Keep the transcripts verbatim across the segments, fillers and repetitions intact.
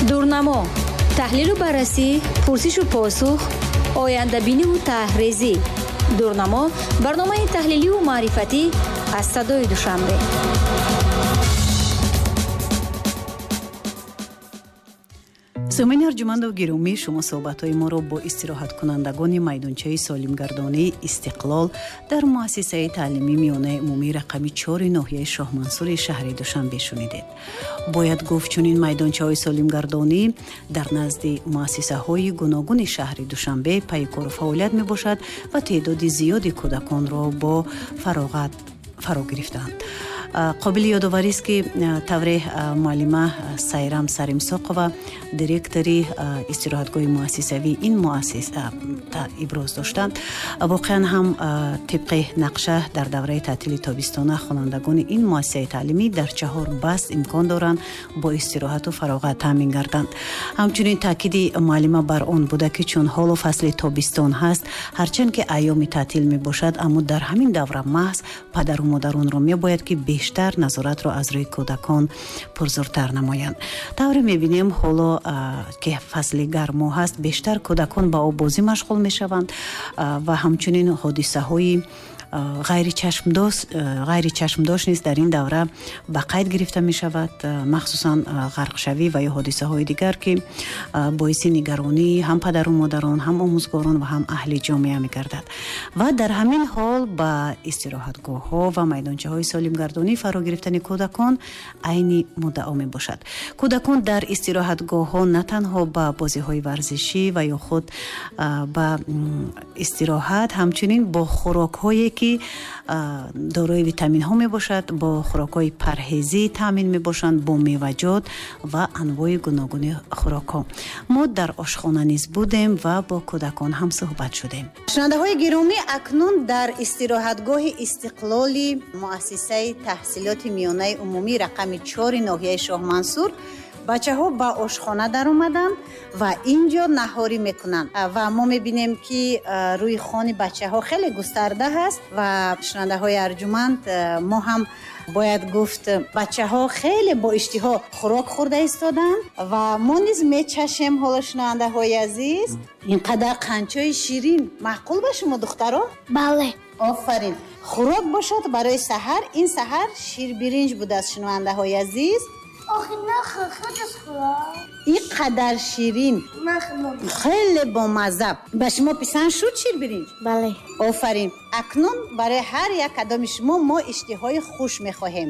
дурнамо, таҳлилу баррасӣ, пурсишу посух, ояндабиниву таҳризӣ. дурнамо барномаи таҳлиливу маърифатӣ аз садои Душанбе. сомиёни арҷуманду гиромӣ, шумо суҳбатҳои моро бо истироҳаткунандагони майдончаи солимгардонии Истиқлол дар муассисаи таълимии миёнаи умумии рақами чори ноҳияи Шоҳмансури шаҳри Душанбе шунидед. бояд гуфт чунин майдончаҳои солимгардонӣ дар назди муассисаҳои гуногуни шаҳри Душанбе пайкору фаъолият мебошад ва теъдоди зиёди кӯдаконро бо фароғат фаро гирифтаанд. қобили ёдоварист ки тавре муаллима Сайрам Саримсоқова, директори истироҳатгоҳи муассисавии ин муассиса иброз доштанд. воқеан ҳам тибқи нақша дар давраи таътили тобистона хонандагони ин муассисаи таълимӣ дар чаҳор баст имкон доранд бо истироҳату фароғат таъмин гарданд. ҳамчунин таъкиди муаллима бар он буда ки чун ҳолу фасли тобистон ҳаст, ҳарчанд ки айёми таътил мебошад, аммо дар ҳамин давра маҳз падару модаронро мебояд ки бештар назоратро аз рӯи кӯдакон пурзуртар намоянд. тавре мебинем ҳоло ки фасли гармо ҳаст, бештар кӯдакон ба оббозӣ машғул мешаванд ва ҳамчунин ҳодисаҳои ғайри чашмдош ғайри чашмдош низ дар ин давра ба қайд гирифта мешавад, махсусан ғарқшавӣ ва ё ҳодисаҳои дигар ки боиси нигаронии ҳам падару модарон, ҳам омӯзгорон ва ҳам аҳли ҷомеа мегардад. ва дар ҳамин ҳол ба истироҳатгоҳҳо ва майдончаҳои солимгардонӣ фаро гирифтани кӯдакон айни муддао мебошад. кӯдакон дар истироҳатгоҳҳо на танҳо ба бозиҳои варзишӣ ва ё худ ба истироҳат, ҳамчунин бо хӯрокҳое ки дорои витаминҳо мебошад, бо хӯрокҳои парҳезӣ таъмин мебошанд, бо меваҷот ва анвои гуногуни хӯрокҳо. мо дар ошхона низ будем ва бо кӯдакон ҳам суҳбат шудем. шунавандаҳои гиромӣ, акнун дар истироҳатгоҳи Истиқлоли муассисаи таҳсилоти миёнаи умумии рақами чори ноҳияи Шоҳмансур бачаҳо ба ошхона дар омаданд ва инҷо наҳорӣ мекунанд ва мо мебинем ки рӯи хони бачаҳо хеле густарда ҳаст ва шунавандаҳои арҷуманд, мо ҳам бояд гуфт бачаҳо хеле бо иштиҳо хӯрок хӯрда истоданд ва мо низ мечашем. ҳоло шунавандаҳои азиз, ин қадар қанчои ширин маъқул ба шумо духтаро? бале. офарин. хӯрок бошад барои саҳар. ин саҳар ширбиринҷ будааст шунавандаҳои азиз. آخه نخه خودش خورد این قدر شیرین خیلی با مزه. به شما پسند شد شیر برنج؟ بله. آفرین. اکنون برای هر یک کدام شما ما اشتهای خوش میخواهیم.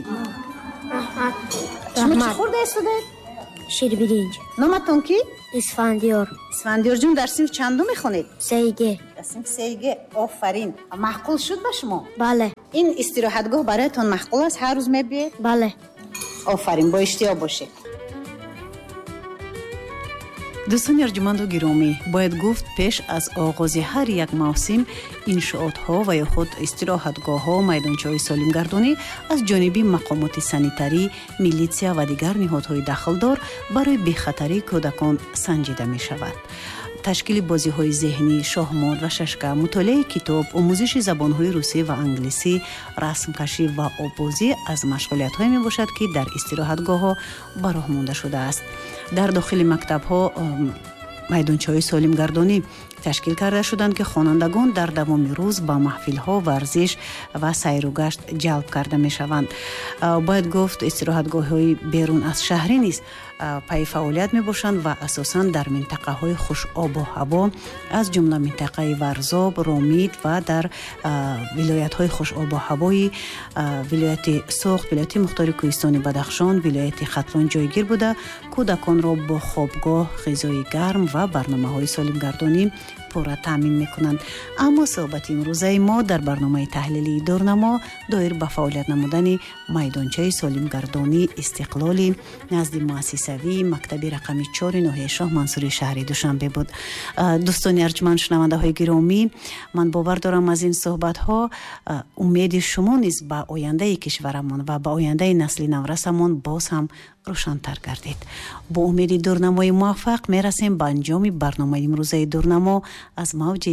شما چی خورده استودید؟ شیر برنج. نامتون کی؟ اسفندیار. اسفندیار جون در صنف چندو میخونید؟ سیگه. در صنف سیگه. آفرین. معقول شد به شما؟ بله. این استراحتگاه برایتون معقول است؟ هر روز میبیید؟ بله. آفرین، با اشتیا باشه. дӯстони арҷуманду гиромӣ, бояд гуфт пеш аз оғози ҳар як мавсим иншоотҳо ва ё худ истироҳатгоҳҳо, майдончаҳои солимгардонӣ аз ҷониби мақомоти санитарӣ, милитсия ва дигар ниҳодҳои дахлдор барои бехатарии кӯдакон санҷида мешавад. ташкили бозиҳои зеҳнӣ, шоҳмод ва шашка, мутолиаи китоб, омӯзиши забонҳои русӣ ва англисӣ, расмкашӣ ва обозӣ аз машғулиятҳое мебошад ки дар истироҳатгоҳҳо ба роҳ монда шудааст. дар дохили мактабҳо майдончаҳои солимгардонӣ ташкил карда шуданд ки хонандагон дар давоми рӯз ба маҳфилҳо, варзиш ва сайругашт ҷалб карда мешаванд. бояд гуфт истироҳатгоҳҳои берун аз шаҳрӣ низ пай фаъолият мебошанд ва асосан дар минтақаҳои хушобу ҳаво аз ҷумла минтақаи Варзоб, Ромид ва дар вилоятҳои хушобу ҳавои вилояти Суғд, вилояти Мухтори Кӯҳистони Бадахшон, вилояти Хатлон ҷойгир буда кӯдаконро бо хобгоҳ, ғизои гарм ва барномаҳои солимгардонӣ пурра таъмин мекунанд. аммо суҳбати имрӯзаи мо дар барномаи таҳлилии дурнамо доир ба фаъолият намудани майдончаи солимгардонии Истиқлоли назди муассисавии мактаби рақами чори ноҳияи Шоҳмансури шаҳри Душанбе буд. дӯстони арҷуманд, шунавандаҳои гиромӣ, ман бовар дорам аз ин суҳбатҳо умеди шумо низ ба ояндаи кишварамон ва ба ояндаи насли наврасамон боз ҳам рӯшантар гардид. бо умеди дурнамои муваффақ мерасем ба анҷоми барномаи имрӯзаи дурнамо аз мавҷи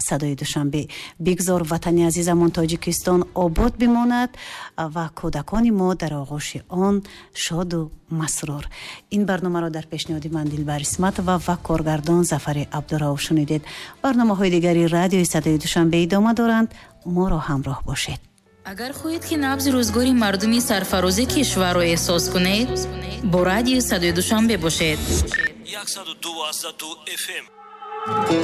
садои душанбе. Бигзор ватани азизамон Тоҷикистон обод бимонад ва кӯдакони мо дар оғӯши он шоду масрур. ин барномаро дар пешниҳоди ман Дилбар Исматова ва коргардон Зафари Абдураов шунидед. барномаҳои дигари радиои садои душанбе идома доранд. моро ҳамроҳ бошед. агар хоҳед ки набзи рӯзгори мардуми сарфарозии кишварро эҳсос кунед, бо радиои садои душанбе бошед. صد و دو و دو اف ام